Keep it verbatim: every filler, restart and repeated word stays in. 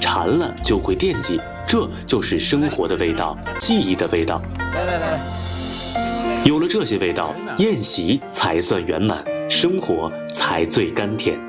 馋了就会惦记，这就是生活的味道，记忆的味道。 来来来， 有了这些味道，宴席才算圆满，生活才最甘甜。